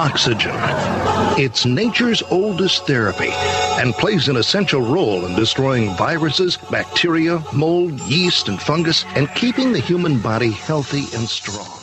oxygen. It's nature's oldest therapy and plays an essential role in destroying viruses, bacteria, mold, yeast, and fungus, and keeping the human body healthy and strong.